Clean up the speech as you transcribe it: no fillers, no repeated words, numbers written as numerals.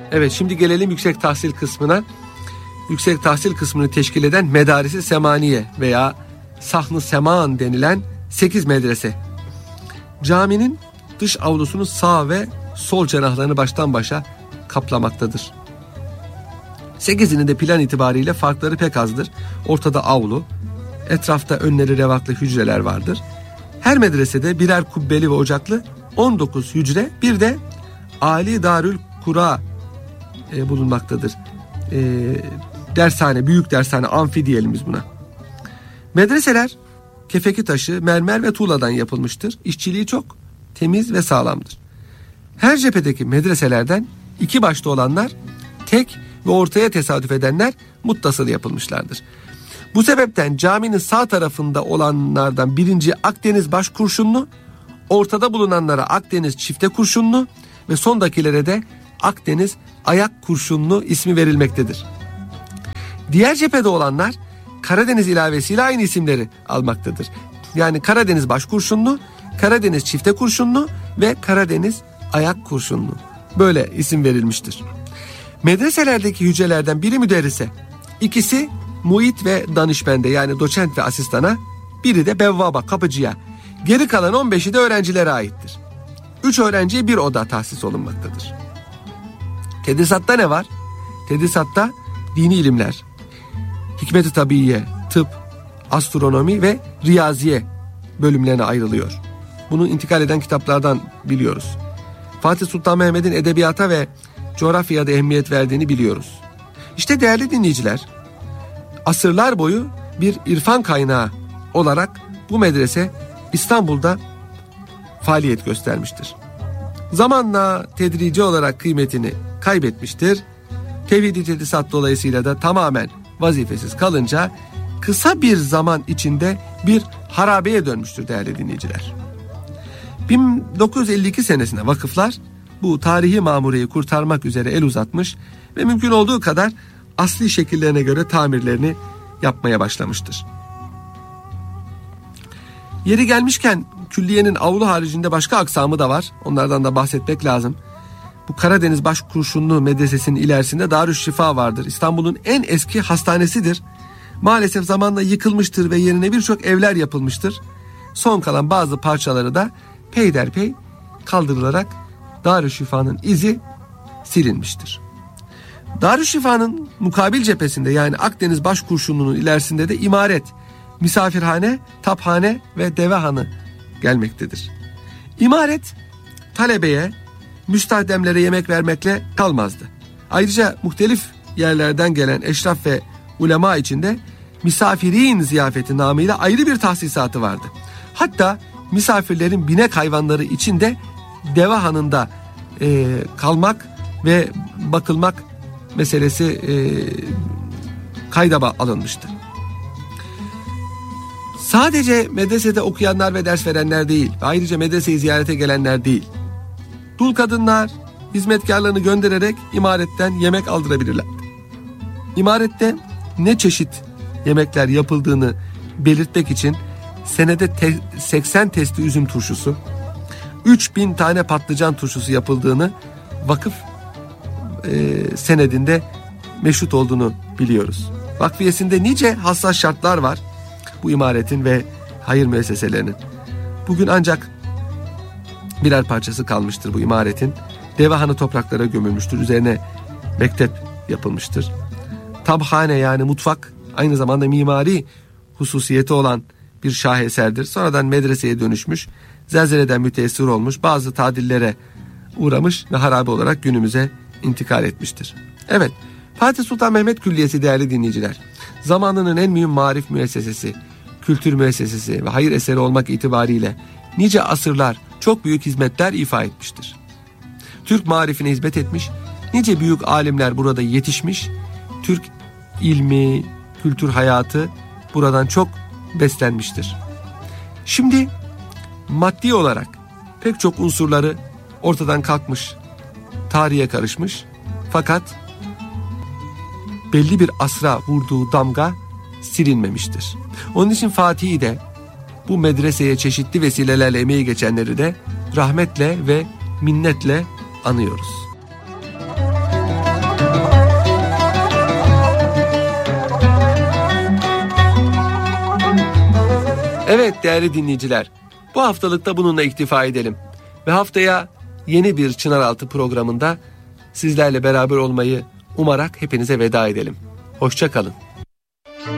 Evet, şimdi gelelim yüksek tahsil kısmına. Yüksek tahsil kısmını teşkil eden Medaris-i Semaniye veya Sahn-ı Seman denilen 8 medrese. Caminin dış avlusunun sağ ve sol cenahlarını baştan başa kaplamaktadır. 8'inin de plan itibariyle farkları pek azdır. Ortada avlu, etrafta önleri revaklı hücreler vardır. Her medresede birer kubbeli ve ocaklı 19 hücre, bir de Ali Darül Kura bulunmaktadır. Dershane, büyük dershane, amfi diyelim biz buna. Medreseler kefeki taşı, mermer ve tuğladan yapılmıştır. İşçiliği çok temiz ve sağlamdır. Her cephedeki medreselerden iki başta olanlar tek ve ortaya tesadüf edenler muttasıl yapılmışlardır. Bu sebepten caminin sağ tarafında olanlardan birinci Akdeniz baş kurşunlu, ortada bulunanlara Akdeniz çifte kurşunlu ve sondakilere de Akdeniz ayak kurşunlu ismi verilmektedir. Diğer cephede olanlar Karadeniz ilavesiyle aynı isimleri almaktadır. Yani Karadeniz baş kurşunlu, Karadeniz çifte kurşunlu ve Karadeniz ayak kurşunlu. Böyle isim verilmiştir. Medreselerdeki hücrelerden biri müderrise, ikisi muit ve danışbende yani doçent ve asistana, biri de bevvaba, kapıcıya. Geri kalan 15'i de öğrencilere aittir. 3 öğrenciye bir oda tahsis olunmaktadır. Tedrisatta ne var? Tedrisatta dini ilimler, hikmet-i tabiiye, tıp, astronomi ve riyaziye bölümlerine ayrılıyor. Bunu intikal eden kitaplardan biliyoruz. Fatih Sultan Mehmet'in edebiyata ve coğrafyaya da ehemmiyet verdiğini biliyoruz. İşte değerli dinleyiciler, asırlar boyu bir irfan kaynağı olarak bu medrese İstanbul'da faaliyet göstermiştir. Zamanla tedrici olarak kıymetini kaybetmiştir. Tevhid-i tedrisat dolayısıyla da tamamen vazifesiz kalınca kısa bir zaman içinde bir harabeye dönmüştür değerli dinleyiciler. 1952 senesinde vakıflar bu tarihi mamureyi kurtarmak üzere el uzatmış ve mümkün olduğu kadar asli şekillerine göre tamirlerini yapmaya başlamıştır. Yeri gelmişken külliyenin avlu haricinde başka aksamı da var. Onlardan da bahsetmek lazım. Bu Karadeniz Başkurşunlu Medresesi'nin ilerisinde Darüşşifa vardır. İstanbul'un en eski hastanesidir. Maalesef zamanla yıkılmıştır ve yerine birçok evler yapılmıştır. Son kalan bazı parçaları da peyderpey kaldırılarak Darüşşifa'nın izi silinmiştir. Darüşşifa'nın mukabil cephesinde yani Akdeniz Başkurşunlu'nun ilerisinde de imaret, misafirhane, taphane ve devehanı gelmektedir. İmaret talebeye, müstahdemlere yemek vermekle kalmazdı. Ayrıca muhtelif yerlerden gelen eşraf ve ulema içinde misafirin ziyafeti namıyla ayrı bir tahsisatı vardı. Hatta misafirlerin binek hayvanları için de devehanında kalmak ve bakılmak meselesi kayda alınmıştı. Sadece medresede okuyanlar ve ders verenler değil, ayrıca medreseyi ziyarete gelenler değil, dul kadınlar hizmetkarlarını göndererek imaretten yemek aldırabilirler. İmarette ne çeşit yemekler yapıldığını belirtmek için senede 80 testi üzüm turşusu, 3000 tane patlıcan turşusu yapıldığını vakıf senedinde meşrut olduğunu biliyoruz. Vakfiyesinde nice hassas şartlar var bu imaretin ve hayır müesseselerinin. Bugün ancak birer parçası kalmıştır bu imaretin. Devehanı topraklara gömülmüştür. Üzerine mektep yapılmıştır. Tabhane yani mutfak aynı zamanda mimari hususiyeti olan bir şaheserdir. Sonradan medreseye dönüşmüş, zelzeleden müteessir olmuş, bazı tadillere uğramış ve harabe olarak günümüze intikal etmiştir. Evet, Fatih Sultan Mehmet Külliyesi değerli dinleyiciler, zamanının en mühim marif müessesesi, kültür müessesesi ve hayır eseri olmak itibariyle nice asırlar çok büyük hizmetler ifa etmiştir. Türk marifine hizmet etmiş, nice büyük alimler burada yetişmiş, Türk ilmi, kültür hayatı buradan çok beslenmiştir. Şimdi maddi olarak pek çok unsurları ortadan kalkmış, tarihe karışmış, fakat belli bir asra vurduğu damga silinmemiştir. Onun için Fatih'i de bu medreseye çeşitli vesilelerle emeği geçenleri de rahmetle ve minnetle anıyoruz. Evet değerli dinleyiciler, bu haftalıkta bununla iktifa edelim. Ve haftaya yeni bir Çınaraltı programında sizlerle beraber olmayı umarak hepinize veda edelim. Hoşça kalın.